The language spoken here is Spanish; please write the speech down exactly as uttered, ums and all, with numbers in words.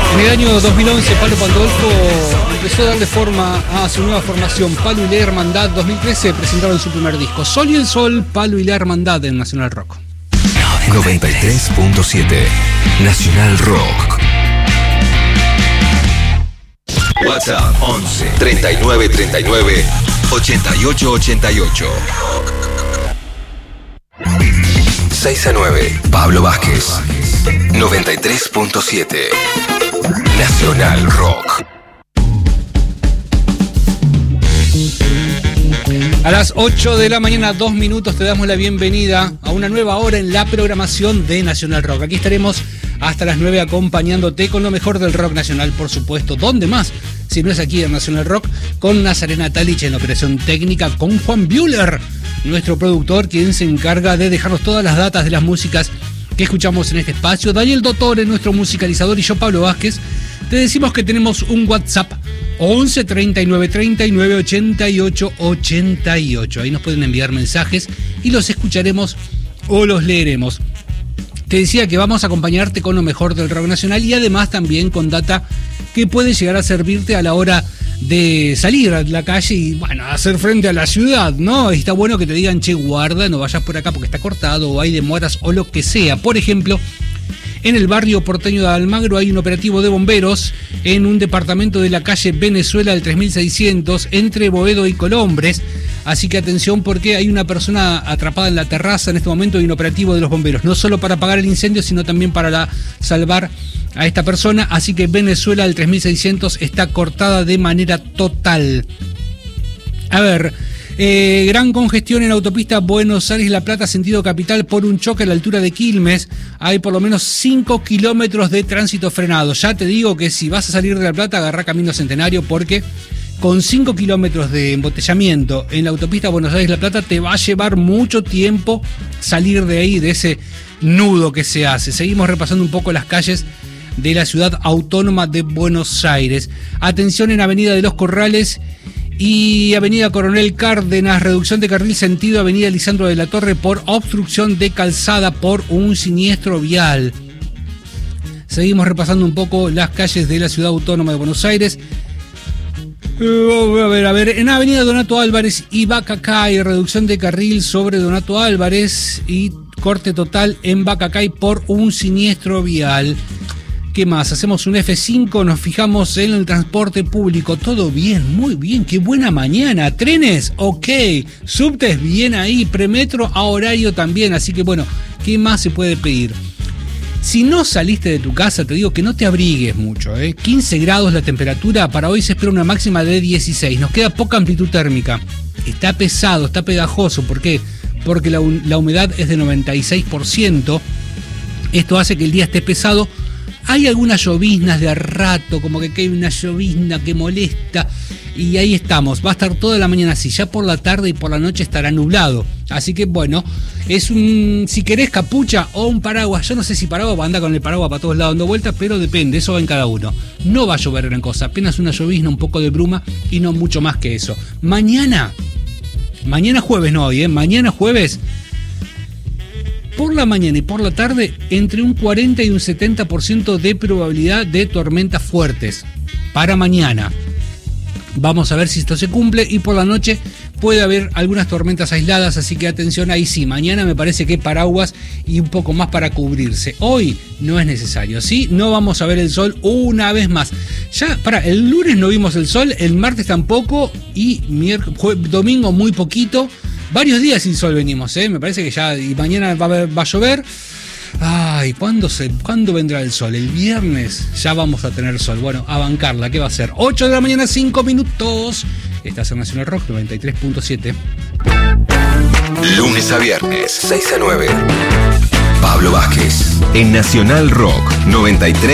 En el año dos mil once, Palo Pandolfo empezó a darle forma a su nueva formación. Palo y la Hermandad. dos mil trece presentaron su primer disco, Sol y el Sol, Palo y la Hermandad, en Nacional Rock. noventa y tres punto siete Nacional Rock. WhatsApp once treinta y nueve treinta y nueve ochenta y ocho ochenta y ocho. seis a nueve Pablo Vázquez. noventa y tres punto siete Nacional Rock. A las ocho de la mañana, dos minutos, te damos la bienvenida a una nueva hora en la programación de Nacional Rock. Aquí estaremos hasta las nueve acompañándote con lo mejor del rock nacional, por supuesto. ¿Dónde más? Si no es aquí en Nacional Rock, con Nazarena Talich en operación técnica, con Juan Buehler, nuestro productor, quien se encarga de dejarnos todas las datas de las músicas que escuchamos en este espacio. Daniel Dottore, nuestro musicalizador, y yo, Pablo Vázquez, te decimos que tenemos un WhatsApp once treinta y nueve treinta y nueve ochenta y ocho ochenta y ocho. Ahí nos pueden enviar mensajes y los escucharemos o los leeremos. Te decía que vamos a acompañarte con lo mejor del rock nacional y además también con data que puede llegar a servirte a la hora de salir a la calle y, bueno, hacer frente a la ciudad, ¿no? Está bueno que te digan, che, guarda, no vayas por acá porque está cortado o hay demoras o lo que sea. Por ejemplo, en el barrio porteño de Almagro hay un operativo de bomberos en un departamento de la calle Venezuela del tres mil seiscientos entre Boedo y Colombres. Así que atención, porque hay una persona atrapada en la terraza en este momento. Hay un operativo de los bomberos, no solo para apagar el incendio, sino también para la, salvar a esta persona. Así que Venezuela del tres mil seiscientos está cortada de manera total. A ver, eh, gran congestión en la autopista Buenos Aires-La Plata, sentido capital, por un choque a la altura de Quilmes. Hay por lo menos cinco kilómetros de tránsito frenado. Ya te digo que si vas a salir de La Plata, agarrá Camino Centenario, porque con cinco kilómetros de embotellamiento en la autopista Buenos Aires-La Plata te va a llevar mucho tiempo salir de ahí, de ese nudo que se hace. Seguimos repasando un poco las calles de la ciudad autónoma de Buenos Aires. Atención en Avenida de los Corrales y Avenida Coronel Cárdenas, reducción de carril sentido Avenida Lisandro de la Torre por obstrucción de calzada por un siniestro vial. Seguimos repasando un poco las calles de la ciudad autónoma de Buenos Aires. A ver, a ver, en Avenida Donato Álvarez y Bacacay, reducción de carril sobre Donato Álvarez y corte total en Bacacay por un siniestro vial. ¿Qué más? Hacemos un F cinco, nos fijamos en el transporte público. Todo bien, muy bien, qué buena mañana. Trenes, ok. Subtes, bien ahí. Premetro a horario también. Así que bueno, ¿qué más se puede pedir? Si no saliste de tu casa, te digo que no te abrigues mucho, ¿eh? quince grados la temperatura, para hoy se espera una máxima de dieciséis. Nos queda poca amplitud térmica. Está pesado, está pegajoso. ¿Por qué? Porque la, la humedad es de noventa y seis por ciento. Esto hace que el día esté pesado. Hay algunas lloviznas de a rato, como que hay una llovizna que molesta. Y ahí estamos, va a estar toda la mañana así. Ya por la tarde y por la noche estará nublado. Así que bueno, es un, si querés capucha o un paraguas. Yo no sé si paraguas va a andar con el paraguas para todos lados dando vueltas, pero depende, eso va en cada uno. No va a llover gran cosa, apenas una llovizna, un poco de bruma y no mucho más que eso. Mañana, mañana jueves, no hoy, ¿eh? Mañana jueves, por la mañana y por la tarde, entre un cuarenta y un setenta por ciento de probabilidad de tormentas fuertes para mañana. Vamos a ver si esto se cumple, y por la noche puede haber algunas tormentas aisladas, así que atención ahí sí. Mañana me parece que paraguas y un poco más para cubrirse. Hoy no es necesario, ¿sí? No vamos a ver el sol una vez más. Ya, para, el lunes no vimos el sol, el martes tampoco, y miércoles, domingo muy poquito. Varios días sin sol venimos, ¿eh? Me parece que ya, y mañana va a, haber, va a llover. Ay, ¿cuándo, se, ¿cuándo vendrá el sol? El viernes ya vamos a tener sol. Bueno, a bancarla, ¿qué va a ser? ocho de la mañana, cinco minutos. Estás en Nacional Rock noventa y tres punto siete. Lunes a viernes, seis a nueve. Pablo Vázquez en Nacional Rock noventa y tres.